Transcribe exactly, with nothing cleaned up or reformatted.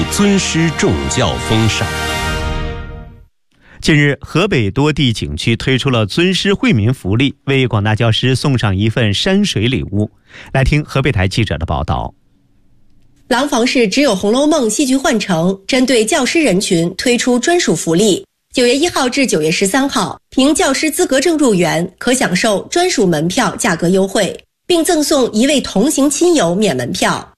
尊师重教风尚。 近日，河北多地景区推出了尊师惠民福利，为广大教师送上一份山水礼物。来听河北台记者的报道。 廊坊市只有《红楼梦》戏剧换乘针对教师人群推出专属福利，九月一号至九月十三号，凭教师资格证入园可享受专属门票价格优惠，并赠送一位同行亲友免门票。